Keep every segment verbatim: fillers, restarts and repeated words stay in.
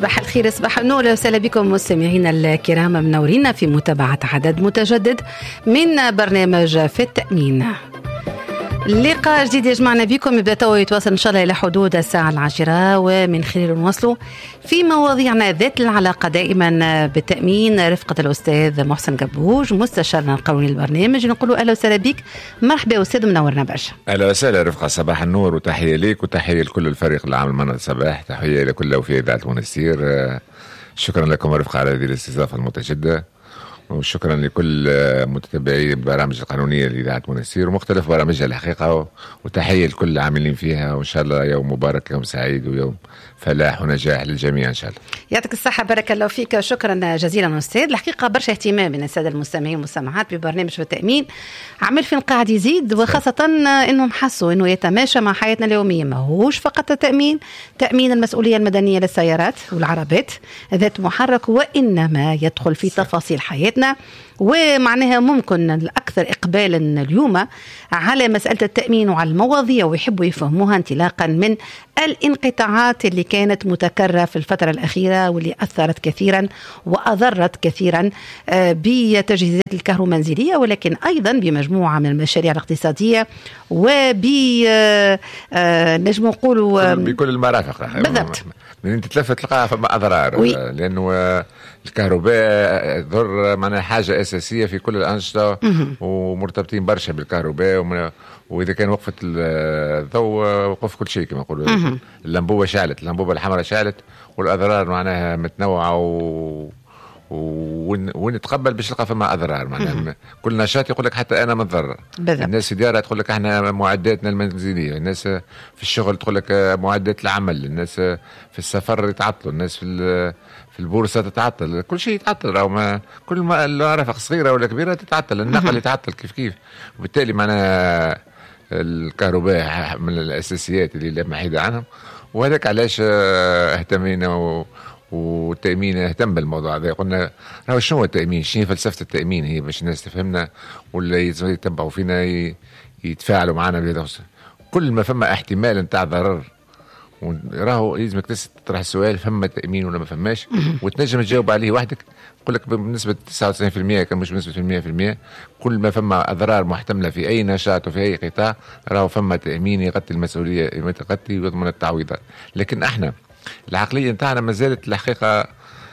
صباح الخير، صباح النور، وسهلا بكم مستمعينا الكرام منورين في متابعة عدد متجدد من برنامج في التأمين. لقاء جديد يجمعنا بكم يبدأ تو يتواصل إن شاء الله إلى حدود الساعة العاشرة، ومن خلاله نواصلوا في مواضيعنا ذات العلاقة دائما بالتأمين رفقة الأستاذ محسن قبوج مستشارنا القانوني للبرنامج. نقول أهلا وسهلا بك، مرحبا أستاذ، منورنا برشا. أهلا وسهلا رفقة، صباح النور وتحية ليك وتحية لكل الفريق اللي عامل معنا الصباح، تحية لكل وفي إذاعة منستير. شكرا لكم رفقة على هذه الاستضافة المتجددة، وشكرا لكل متتبعي البرامج القانونية لإذاعة منستير ومختلف برامجها الحقيقة، وتحية لكل العاملين فيها، وإن شاء الله يوم مبارك، يوم سعيد، ويوم فلاح ونجاح للجميع إن شاء الله. يعطيك الصحة، بارك الله فيك، شكرا جزيلا أستاذ. الحقيقة برشا اهتمام من السادة المستمعين والمستمعات ببرنامج في التأمين، عمل فين قاعد يزيد، وخاصة أنهم حسوا أنه يتماشى مع حياتنا اليومية، ما هوش فقط التأمين، تأمين المسؤولية المدنية للسيارات والعربات ذات محرك، وإنما يدخل في تفاصيل حياتنا، ومعناها ممكن الأكثر إقبالا اليوم على مسألة التأمين وعلى المواضيع ويحبوا يفهموها انطلاقا من الانقطاعات اللي كانت متكررة في الفترة الأخيرة، واللي أثرت كثيرا وأضرت كثيرا بتجهيزات الكهرومنزلية، ولكن أيضا بمجموعة من المشاريع الاقتصادية وب نجم نقولوا بكل المرافق. بالضبط، من انت تلفت تلقاها فما أضرار، وي. لأنه الكهرباء ضر معناها حاجة أساسية في كل الأنشطة، ومرتبطين برشا بالكهرباء، وإذا كان وقفت الضوء وقف كل شيء كما يقولوا. اللمبوبة شعلت، اللمبوبة الحمراء شعلت، والأضرار معناها متنوعة، و ونتقبل باش نلقى فما اضرار. معناها كل نشاط يقول لك حتى انا متضرر. الناس في ديارها تقول لك احنا معداتنا المنزليه، الناس في الشغل تقول لك معدات العمل، الناس في السفر يتعطلوا، الناس في في البورصه تتعطل، كل شيء يتعطل، او ما كل ما المرافق صغيره ولا كبيره تتعطل، النقل يتعطل كيف كيف. وبالتالي معناها الكهرباء من الاساسيات اللي لا محيد عنهم، وهذاك علاش اهتمينا و والتأمين اهتم بالموضوع هذا. قلنا راهو شنو هو التأمين، شنو فلسفة التأمين، هي باش الناس تفهمنا ولا يتبعوا فينا يتفاعلوا معنا بهذا. كل ما فما احتمال نتاع ضرر راهو لازمك تطرح السؤال، فما تأمين ولا ما فماش، وتنجم تجاوب عليه وحدك. نقول لك بنسبة تسعة وتسعين بالمئة كان مش بنسبة مئة بالمئة، كل ما فما أضرار محتملة في أي نشاط وفي أي قطاع راهو فما تأمين يغطي المسؤولية، يغطي ويضمن التعويضات. لكن احنا العقلية نتاعنا ما زالت الحقيقة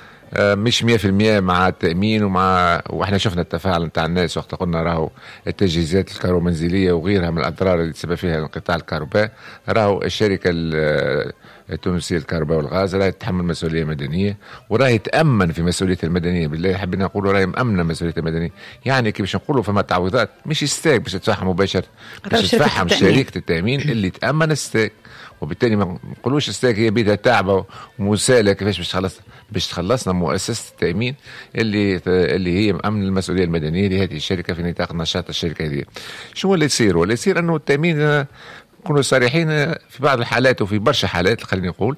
مش مية في المية مع التأمين، ومع واحنا شفنا التفاعل نتاع الناس وقت قلنا راهو التجهيزات الكهرومنزلية وغيرها من الأضرار اللي تسبب فيها انقطاع الكهرباء. راهو الشركة التونسية للكهرباء والغاز راهي تتحمل مسؤولية مدنية، وراهي تأمن في مسؤوليتها المدنية. بالله حبينا نقولوا راهي مأمنة مسؤوليتها المدنية، يعني كيف باش نقولوا فما تعويضات، مش استاك باش تدفعها مباشرة، باش تدفعها شركة التأمين اللي تأمن استاك. وبالتالي ما نقولوش استاك هي بيدها تعبة ومسالة كيفاش باش تخلص، باش تخلصنا مؤسسة التأمين اللي اللي هي مأمن المسؤولية المدنية لهذه الشركة في نطاق نشاط الشركة هذه. شو اللي يصير؟ واللي يصير انه التأمين نكونوا صريحين في بعض الحالات وفي برشا حالات خليني نقول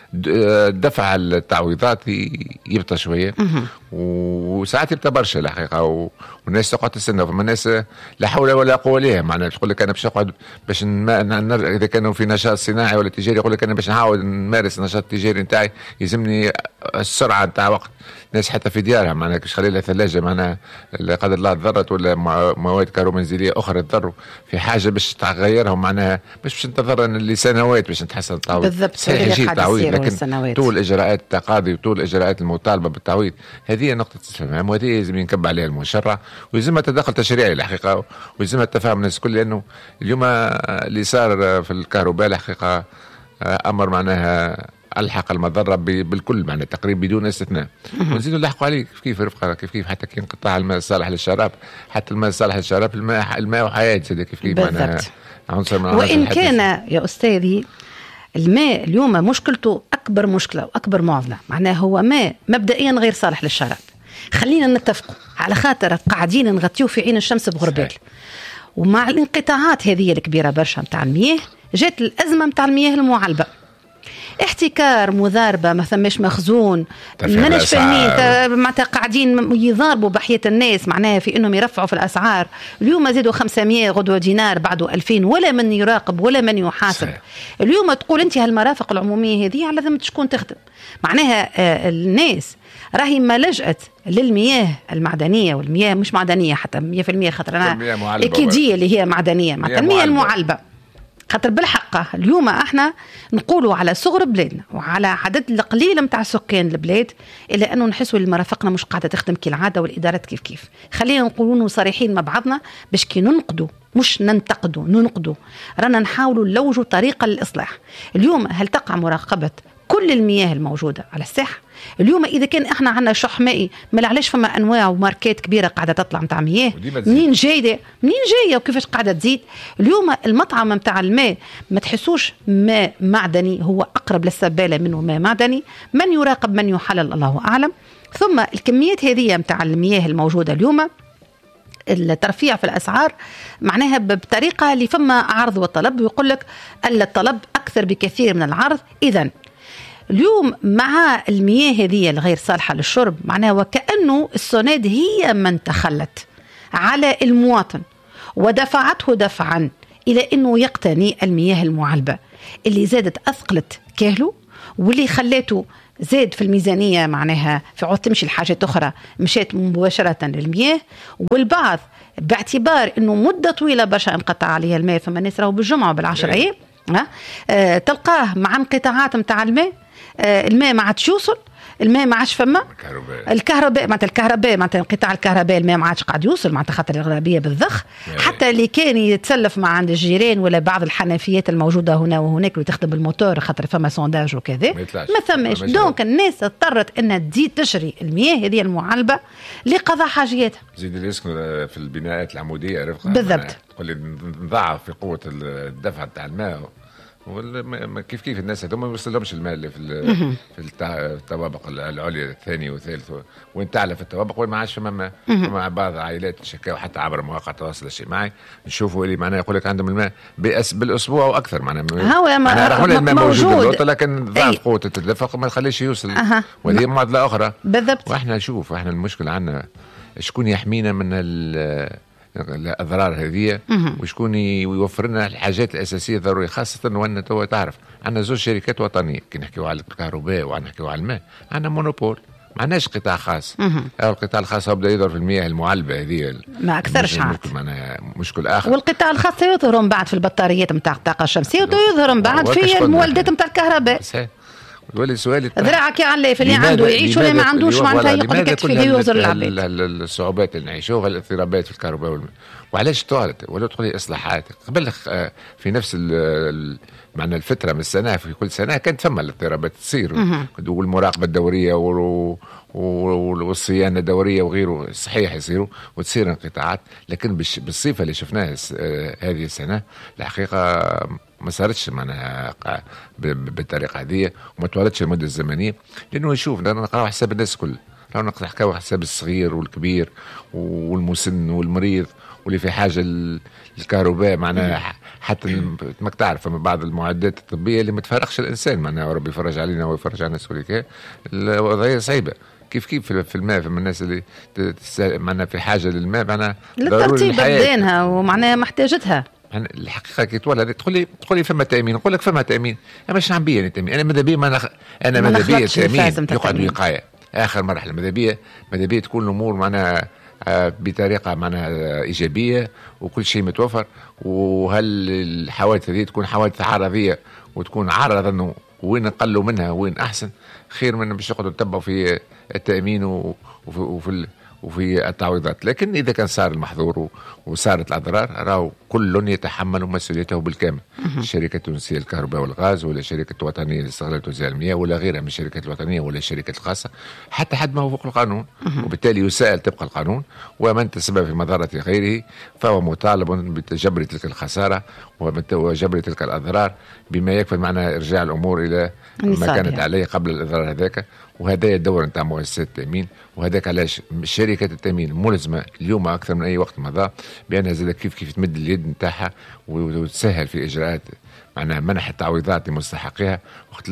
دفع التعويضات يبطأ شوية، وساعات يبطأ برشا الحقيقة، والناس تقعد تستنى. فما الناس لا حول ولا قوة لها، معناها تقول لك أنا باش نقعد باش إذا كانوا في نشاط صناعي ولا تجاري يقول لك أنا باش نعاود نمارس النشاط التجاري نتاعي يلزمني السرعة نتاع وقت. ناس حتى في ديارها معناها كش خلي لها ثلاجة معناها لا قدر الله تضرت، ولا مواد كهرومنزلية أخرى تضروا في حاجة باش تغيرهم، معناها مش باش نتضرر لسنوات باش نتحسن التعويض. بالضبط، التعويض، لكن طول إجراءات التقاضي وطول إجراءات المطالبة بالتعويض هذه نقطة استفهام، وهذه لازم ينكب عليها المشرع، ويلزمها تدخل تشريعي الحقيقة، ويلزمها التفاهم الناس الكل. لأنه اليوم اللي صار في الكهرباء الحقيقة أمر معناها ألحق المضرة بالكل معناها تقريبا بدون استثناء، ونزيدوا نلحقوا عليه كيف كيف رفقة كيف كيف حتى كي انقطاع الماء الصالح للشراب، حتى الماء الصالح للشراب الماء الماء وحياة كيف كيف معناها عنصر من وإن كان يا أستاذي الماء اليوم مشكلته أكبر مشكلة وأكبر معضلة، معناه هو ماء مبدئيا غير صالح للشراب. خلينا نتفقوا على خاطر قاعدين نغطيوه في عين الشمس بغربال، ومع الانقطاعات هذه الكبيرة برشا متاع المياه جات الأزمة متاع المياه المعلبة. احتكار، مضاربه، ما ثماش مخزون، ماناش فاهمين معناتها قاعدين يضاربوا بحياه الناس معناها في انهم يرفعوا في الاسعار. اليوم زادوا خمسمائة غدوه دينار بعده ألفين ولا من يراقب ولا من يحاسب. صحيح. اليوم تقول انت هالمرافق العموميه هذه لازم تكون تخدم معناها الناس راهي ما لجأت للمياه المعدنيه والمياه مش معدنيه حتى مية بالمية خاطر انا اكيديه اللي هي معدنيه معناتها المياه المعلبه. خاطر بالحق اليوم احنا نقولوا على صغر بلادنا وعلى عدد القليل متاع سكان البلاد الا انه نحسوا المرافقنا مش قاعده تخدم كالعاده والادارات كيف كيف. خلينا نقولوا صريحين مع بعضنا باش كي ننقدوا مش ننتقدوا ننقدوا رانا نحاولوا نلوجوا طريقه للاصلاح. اليوم هل تقع مراقبه كل المياه الموجوده على الساحه؟ اليوم اذا كان احنا عندنا شح مائي ما علاش فما انواع وماركات كبيره قاعده تطلع نتاع مياه منين جايه منين جايه وكيفاش قاعده تزيد؟ اليوم المطعم نتاع الماء ما تحسوش ماء معدني هو اقرب للسباله منه ماء معدني. من يراقب من يحلل الله اعلم. ثم الكميات هذه نتاع المياه الموجوده اليوم الترفيع في الأسعار معناها بطريقة اللي فما عرض وطلب ويقول لك الطلب أكثر بكثير من العرض. إذن اليوم مع المياه هذه الغير صالحة للشرب معناها وكأنه السوناد هي من تخلت على المواطن ودفعته دفعا إلى أنه يقتني المياه المعلبة اللي زادت أثقلت كاهله واللي خلاته زاد في الميزانية معناها في عود تمشي الحاجات أخرى مشيت مباشرة للمياه. والبعض باعتبار أنه مدة طويلة برشا انقطع عليها الماء فما ناس راهو بالجمعة وبالعشر أيام آه تلقاه مع انقطاعات متاع الماء آه الماء ما عادش يوصل الماء ما عادش فما الكهرباء معناتها الكهرباء معناتها انقطاع الكهرباء الماء ما عادش قاعد يوصل معناتها خاطر الأغلبية بالضخ. حتى اللي كان يتسلف مع عند الجيران ولا بعض الحنفيات الموجودة هنا وهناك اللي تخدم بالموتور خاطر فما سونداج وكذا ما ثماش. دونك الناس اضطرت انها تزيد تشري المياه هذه المعلبة لقضاء حاجياتها. زيد اللي يسكن في البناءات العمودية رفقا بالضبط تقول لي نضاعف في قوة الدفع تاع الماء ولا كيف كيف الناس هذوما ما يوصلهمش الماء اللي في في الطوابق العليا الثاني والثالث وين تعلى في الطوابق وين ما عادش فما مع بعض العائلات شكاوا حتى عبر مواقع التواصل الاجتماعي نشوفوا اللي معناها يقول لك عندهم الماء بالاسبوع واكثر معناها هو رغم الماء موجود لكن ضعف قوه التدفق ما تخليش يوصل أه. وهذه معضله اخرى بالضبط. واحنا نشوف احنا المشكله عندنا شكون يحمينا من الأضرار هذه وشكون يوفر لنا الحاجات الأساسية الضرورية خاصة وأن تو تعرف عندنا زوج شركات وطنية كي نحكيو على الكهرباء ونحكيو على الماء عندنا مونوبول ما عندناش قطاع خاص. القطاع الخاص هو بدا يظهر في المياه المعلبة هذه ما أكثرش عاد معناها مشكل آخر. والقطاع الخاص يظهر من بعد في البطاريات نتاع الطاقة الشمسية ويظهر من بعد في المولدات نتاع الكهرباء. ولي سؤالي ذراعك يا عليف اللي عنده يعيش ولا ما عندوش معناتها يقدر يكتفي فيه يوزر العباد. الصعوبات اللي نعيشوها الاضطرابات في الكهرباء والماء وعلاش طالت ولا تقولي اصلاحات قبل في نفس معنى الفتره من السنه في كل سنه كانت ثم الاضطرابات تصير والمراقبه الدوريه والصيانه الدوريه وغيره صحيح يصيروا وتصير انقطاعات لكن بالصفه اللي شفناها هذه السنه الحقيقه ما صارتش معناها بالطريقه هذه وما طولتش المده الزمنيه لانه نشوف نقراو حساب الناس الكل لو نحكيو حساب الصغير والكبير والمسن والمريض واللي في حاجه للكهرباء معناها حتى ما تعرف من بعض المعدات الطبيه اللي ما تفارقش الانسان معناها ربي يفرج علينا ويفرج على الناس كلها الوضعيه صعيبه. كيف كيف في الماء في الناس اللي معناها في حاجه للماء معناها للترتيب بدينها ومعناها محتاجتها الحقيقه كي تولى تقول لي تقول لي فما تامين نقول لك فما تامين انا مش عم بيا تامين انا ماذا بيا ما نخ... انا ماذا بيا تامين يقعد وقايه اخر مرحله ماذا بيا ماذا بيا تكون الامور معناها بطريقه معناها ايجابيه وكل شيء متوفر وهل الحوادث هذه تكون حوادث عرضيه وتكون عرض انه وين نقلوا منها وين احسن خير من باش يقعدوا يتبعوا في التامين وفي, وفي وفي التعويضات. لكن إذا كان صار المحظور وصارت الأضرار راهو كل يتحمل مسؤوليته بالكامل. الشركة التونسية للكهرباء والغاز ولا الشركة الوطنية لاستغلال وتوزيع المياه ولا غيرها من الشركات الوطنية ولا الشركات الخاصة حتى حد ما هو فوق القانون وبالتالي يسائل طبق القانون ومن تسبب في مضرة غيره فهو مطالب بتجبر تلك الخسارة وجبر تلك الأضرار بما يكفي معنى إرجاع الأمور إلى ما كانت عليه قبل الإضرار هذاك. وهذا الدور نتاع مؤسسات التأمين وهذاك علاش شركة التأمين ملزمة اليوم أكثر من أي وقت مضى بأنها زاد كيف كيف تمد اليد نتاعها وتسهل في إجراءات معناها منح التعويضات لمستحقيها وقت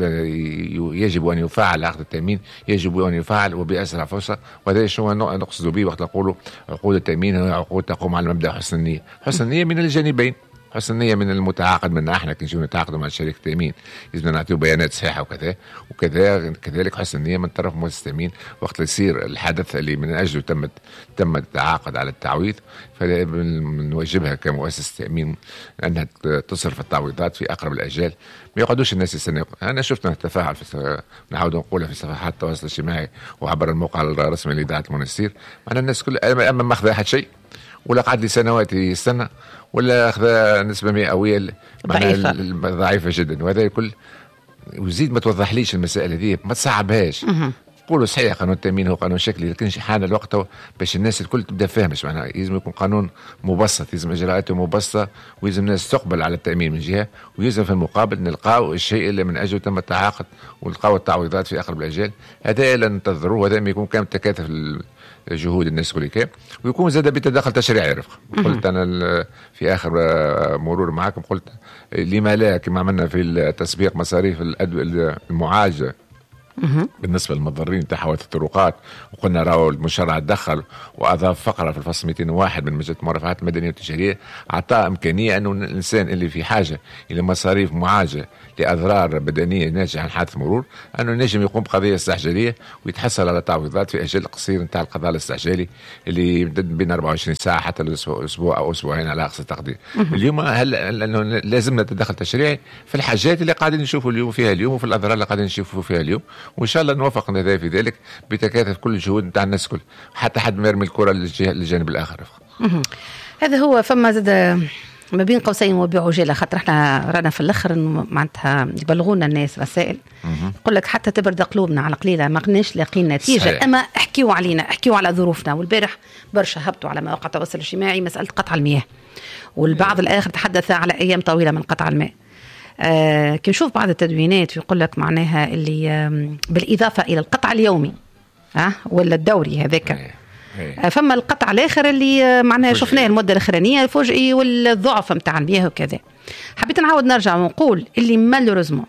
يجب أن يفعل عقد التأمين، يجب أن يفعل وبأسرع فرصة. وهذا شو نقصد به وقت نقول عقود التأمين هي عقود تقوم على مبدأ حسن النية. حسن النية من الجانبين، حسن النية من المتعاقد منا احنا كي نجيو نتعاقدوا مع شركة التأمين لازم نعطيو بيانات صحيحة وكذا، وكذا كذلك حسن النية من طرف مؤسسة التأمين وقت يصير الحدث اللي من أجله تم تم التعاقد على التعويض، فنوجبها كمؤسسة تأمين أنها تصرف التعويضات في أقرب الأجال، ما يقعدوش الناس يستنوا. أنا شفت التفاعل في نعاود نقولها في صفحات التواصل الاجتماعي وعبر الموقع الرسمي لإذاعة المنستير، أنا الناس كل أما ما أخذ أحد شيء ولا قعد لي سنوات يستنى ولا أخذ نسبة مئوية ضعيفة ضعيفة جدا. وهذا الكل وزيد ما توضح ليش المسائل هذه، ما تصعبهاش. قولوا صحيح قانون التأمين هو قانون شكلي، لكن حان الوقت باش الناس الكل تبدا فاهمش معناها لازم يكون قانون مبسط، لازم اجراءاته مبسطه، ويلزم الناس تقبل على التأمين من جهه، ويلزم في المقابل نلقاو الشيء اللي من اجله تم التعاقد ونلقاو التعويضات في اقرب الاجال. هذا لا ننتظروه، وهذا ما يكون كامل تكاتف جهود الناس كلها، ويكون زاد بتدخل تشريعي. رفق قلت انا في اخر مرور معكم قلت لما لا كما عملنا في تسبيق مصاريف المعالجه بالنسبه للمضرين تاع حوادث الطرقات، وقلنا راهو المشرع تدخل واضاف فقره في الفصل مئتين وواحد من مجله المرافعات المدنيه والتجاريه، اعطى امكانيه انه الانسان اللي في حاجه الى مصاريف معالجه لاضرار بدنيه ناتجه عن حادث مرور انه نجم يقوم بقضيه استعجاليه ويتحصل على تعويضات في اجل قصير نتاع القضاء الاستعجالي اللي يمتد بين أربعة وعشرين ساعه حتى اسبوع او اسبوعين على اقصى تقدير. اليوم هل لانه لازم نتدخل تشريعي في الحاجات اللي قاعدين نشوفوا اليوم فيها اليوم وفي الاضرار اللي قاعدين نشوفوا فيها اليوم، وان شاء الله نوفق في ذلك بتكاتف كل الجهود نتاع الناس كل، حتى حد ما يرمي الكره للجانب الاخر. هذا هو. فما زاد ما بين قوسين وبعجاله، خاطر احنا رانا في الاخر انه معناتها يبلغونا الناس رسائل يقول لك حتى تبرد قلوبنا على قليله ما قناش لاقين نتيجه. صحيح. اما احكيوا علينا، احكيوا على ظروفنا. والبارح برشا هبطوا على مواقع التواصل الاجتماعي مساله قطع المياه، والبعض الاخر تحدث على ايام طويله من قطع الماء. آه كي نشوف بعض التدوينات يقول لك معناها اللي آه بالإضافة إلى القطع اليومي آه ولا الدوري هذاك، آه فما القطع الآخر اللي آه معناها شفناه المدة الأخرانية الفجئي والضعف متاع المياه وكذا. حبيت نعاود نرجع ونقول اللي مالوريزمون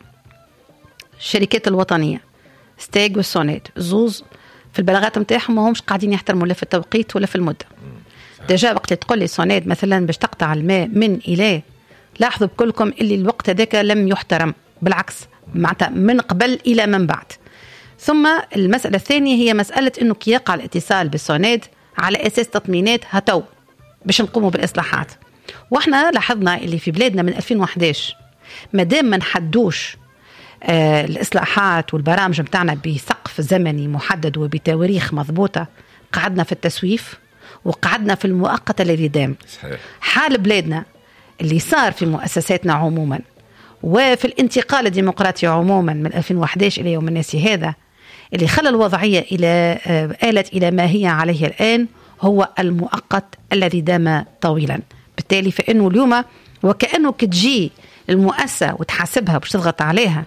الشركات الوطنية ستاج والسونيد زوز في البلاغات متاعهم ما همش قاعدين يحترموا لا في التوقيت ولا في المدة. ديجا وقت اللي تقول لي سونيد مثلا باش تقطع الماء من إلى، لاحظوا بكلكم اللي الوقت هذاك لم يحترم، بالعكس معناتها من قبل إلى من بعد. ثم المسألة الثانية هي مسألة أنه كي يقع الاتصال بالسونيد على أساس تطمينات هتو باش نقوموا بالإصلاحات، وإحنا لاحظنا اللي في بلادنا من ألفين وإحدى عشر مادام ما نحدوش آه الإصلاحات والبرامج متاعنا بسقف زمني محدد وبتواريخ مضبوطة، قعدنا في التسويف وقعدنا في المؤقت الذي دام. حال بلادنا اللي صار في مؤسساتنا عموما وفي الانتقال الديمقراطي عموما من ألفين وإحدى عشر إلى يوم الناس هذا، اللي خلى الوضعية إلى آلت إلى ما هي عليه الآن هو المؤقت الذي دام طويلا. بالتالي فإنه اليوم وكأنه كتجي المؤسسة وتحاسبها باش تضغط عليها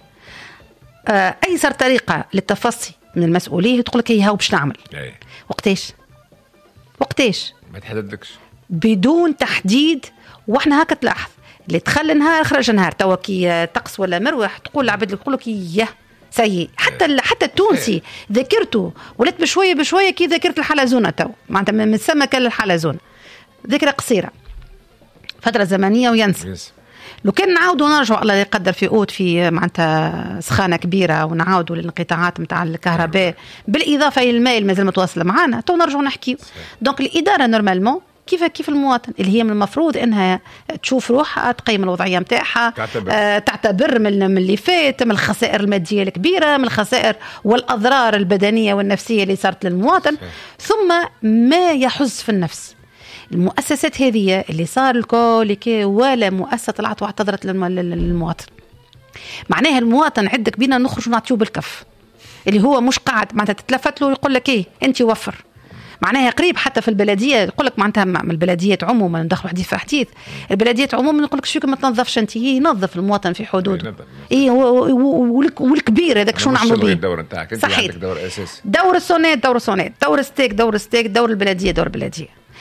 أيسر طريقة للتفصي من المسؤولية تقول لك هي هاو باش نعمل. وقتاش وقتاش ما تحددكش بدون تحديد. واحنا هكا تلاحظ اللي تخلي نهار خرج نهار توا كي طقس ولا مروح تقول العباد اللي يقول لك ياه سيء. حتى حتى التونسي ذاكرته ولات بشويه بشويه كي ذاكرت الحلزونه تو معناتها من السمكه للحلزونه، ذاكره قصيره فتره زمنيه وينسى. لو كان نعاودوا نرجعوا الله يقدر في اوت في معناتها سخانه كبيره ونعاودوا للانقطاعات نتاع الكهرباء بالاضافه الى الماء اللي مازال متواصله معنا تو نرجعوا نحكيو. دونك الاداره نورمالمون كيف كيف المواطن اللي هي من المفروض انها تشوف روحها تقيم الوضعيه نتاعها، تعتبر. آه تعتبر من اللي فات، من الخسائر الماديه الكبيره، من الخسائر والاضرار البدنيه والنفسيه اللي صارت للمواطن. ثم ما يحز في النفس. المؤسسات هذه اللي صار الكل ولا مؤسسه طلعت واعتذرت للمواطن، معناها المواطن عندك بينا نخرج ونعطيه بالكف اللي هو مش قاعد معناتها تتلفت له يقول لك ايه انت وفر. معناها قريب حتى في البلديه يقول لك معناتها من البلديات عموما ندخلوا حديث في حديث البلديات عموما يقول لك شو ما تنظفش انت، هي ينظف المواطن في حدوده. اي والكبير هذاك شو نعملوا به؟ الدور نتاعك انت عندك دور اساسي، دور السونيت دور السونيت دور ستيك دور ستيك دور البلديه دور البلديه.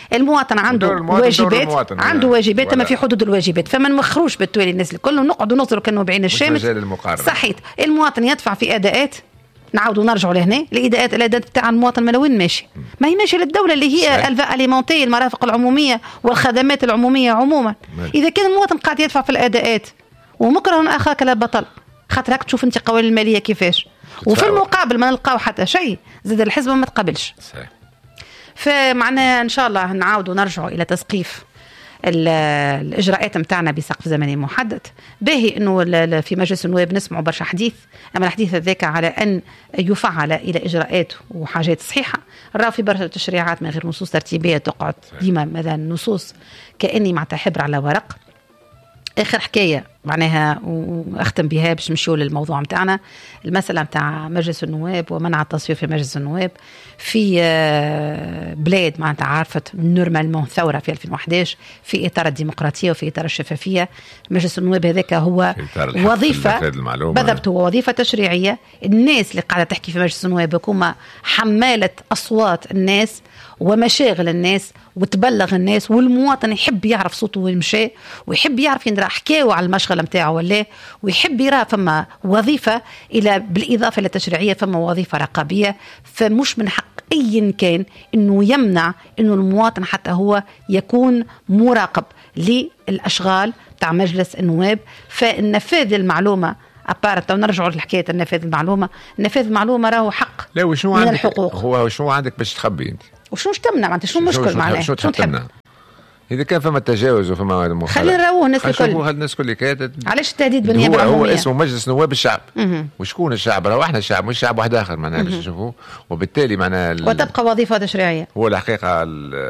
المواطن عنده المواطن واجبات المواطن عنده يعني. واجبات ما في حدود الواجبات، فما نوخروش بالتالي الناس الكل نقعدوا ننظروا كانوا بعين الشمس. صحيت المواطن يدفع في اداءات، نعاودوا نرجعوا لهنا الاداءات الاداءات تاع المواطن من وين ماشي؟ ما هي ماشيه للدوله اللي هي الفا اليمونتي، المرافق العموميه والخدمات العموميه عموما. مالي. اذا كان المواطن قاعد يدفع في الاداءات ومكره اخاك لا بطل، خاطر هاك تشوف انت قوانين الماليه كيفاش، وفي المقابل ما نلقاو حتى شيء، زاد الحزب ما تقبلش. صحيح. فمعناها ان شاء الله نعاودوا نرجعوا الى تسقيف الاجراءات نتاعنا بسقف زمني محدد. باهي انه في مجلس النواب نسمعوا برشا حديث، اما الحديث هذاك على ان يفعل الى اجراءات وحاجات صحيحه. راه في برشا تشريعات من غير نصوص ترتيبيه تقعد ديما مثلا نصوص كاني معناتها حبر على ورق. اخر حكايه معناها واختم بها باش نمشيو للموضوع نتاعنا، المساله نتاع مجلس النواب ومنع التصويت في مجلس النواب في بلاد معناتها عرفت نورمالمون ثوره في ألفين وأحد عشر في اطار الديمقراطيه وفي اطار الشفافيه. مجلس النواب هذاك هو وظيفه بالضبط، هو وظيفه تشريعيه. الناس اللي قاعده تحكي في مجلس النواب هما حماله اصوات الناس ومشاغل الناس وتبلغ الناس، والمواطن يحب يعرف صوته وين مشى ويحب يعرف يندرى حكاوه على المشغل نتاعو ولا، ويحب يرى فما وظيفه الى بالاضافه الى التشريعيه فما وظيفه رقابيه. فمش من حق اي كان انه يمنع انه المواطن حتى هو يكون مراقب للاشغال تاع مجلس النواب. فالنفاذ المعلومه أبارت لو نرجعوا لحكاية النفاذ المعلومة، النفاذ المعلومة راهو حق لا وشو من الحقوق. هو شو عندك باش تخبي انت؟ وشو تمنع معناتها شو مشكل معناها؟ شو تمنع؟ إذا كان فما تجاوز وفما مخالفة خلينا نراوه الناس الكل. خلينا الناس الكل كانت. علاش التهديد بالنيابة العمومية؟ هو اسمه مجلس نواب الشعب. وشكون الشعب؟ راهو احنا الشعب مش شعب واحد آخر معناها باش نشوفوه، وبالتالي معناها وتبقى وظيفة تشريعية. هو الحقيقة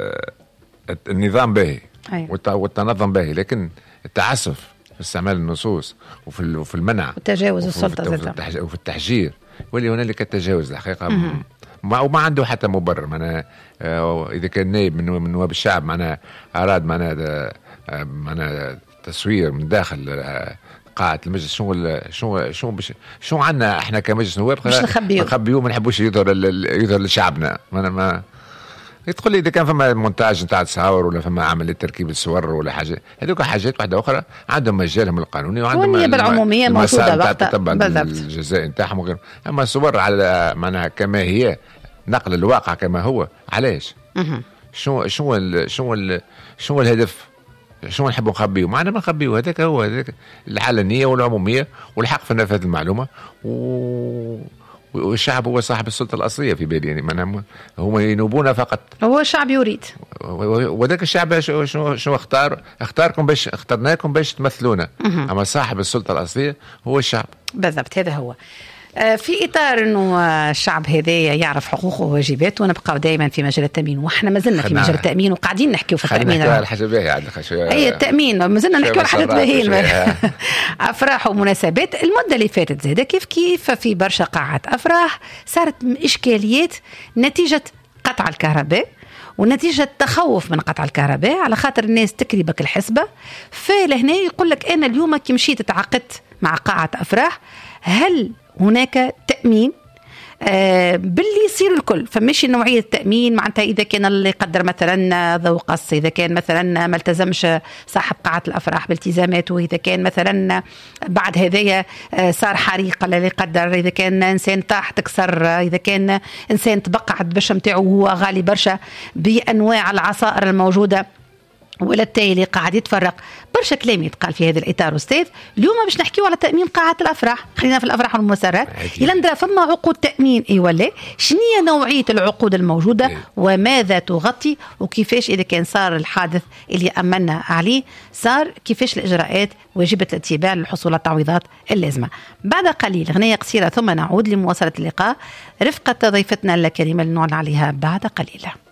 النظام باهي والتنظم باهي، لكن التعسف في استعمال النصوص وفي وفي المنع وتجاوز السلطة ذاتها وفي التحجير، واللي هنالك التجاوز الحقيقة ما وما عنده حتى مبرر. معناها إذا كان نائب من نواب الشعب معناها أراد معناها معناها تصوير من داخل قاعة المجلس، شو شو شو شو عندنا احنا كمجلس نواب مش نخبيوه نخبيوه ما نحبوش يظهر يظهر لشعبنا. ما ما تقول لي اذا كان فما مونتاج نتاع تصاور ولا فما عمليه تركيب الصور ولا حاجه، هذوك حاجات واحده اخرى عندهم مجالهم القانوني وعندهم النيابه العموميه موجوده وقتها تتبع الجزاء نتاعهم وغيره. اما الصور على معناها كما هي نقل الواقع كما هو، علاش؟ شو شو ال شو ال شو الهدف؟ شو نحبوا نخبيه؟ معنا ما نخبيه، هذاك هو هذاك العلنيه والعموميه والحق في نفاذ المعلومه، و والشعب هو صاحب السلطة الأصلية في بالي. يعني ما هم ينوبون فقط، هو الشعب يريد، وذاك الشعب شو شو شو اختار اختاركم باش اخترناكم باش تمثلونا، أما صاحب السلطة الأصلية هو الشعب. بالضبط هذا هو. في إطار أنه الشعب هذا يعرف حقوقه وواجباته، ونبقى دائما في مجال التأمين، وإحنا ما زلنا في مجال التأمين وقاعدين نحكيو في التأمين. خلينا الحاجة باهية عندك أي التأمين ما زلنا نحكيو على حاجات باهية أفراح ومناسبات. المدة اللي فاتت زادة كيف كيف في برشا قاعات أفراح صارت إشكاليات نتيجة قطع الكهرباء ونتيجة تخوف من قطع الكهرباء، على خاطر الناس تكري بك الحسبة. فلهنا يقول لك أنا اليوم كي مشيت تعاقدت مع قاعة أفراح، هل هناك تأمين آه باللي يصير الكل؟ فماشي نوعية التأمين معناتها إذا كان اللي يقدر مثلا ذو قص، إذا كان مثلا ما التزمش صاحب قاعة الأفراح بالتزاماته، إذا كان مثلا بعد هذايا آه صار حريق اللي يقدر، إذا كان إنسان طاح تكسر، إذا كان إنسان تبقعت باش متاعه وهو غالي برشا بأنواع العصائر الموجودة، ولا التالي قاعد يتفرق. برشا كلام يتقال في هذا الإطار أستاذ. اليوم باش نحكيو على تأمين قاعة الأفراح، خلينا في الأفراح والمسارات. إلا ندرى فما عقود تأمين إيه ولا شنية نوعية العقود الموجودة وماذا تغطي، وكيفاش إذا كان صار الحادث اللي أمنا عليه صار كيفاش الإجراءات واجبة الاتباع للحصول على التعويضات اللازمة. بعد قليل غنية قصيرة ثم نعود لمواصلة اللقاء رفقة ضيفتنا الكريمة اللي نعلن عليها بعد قليل.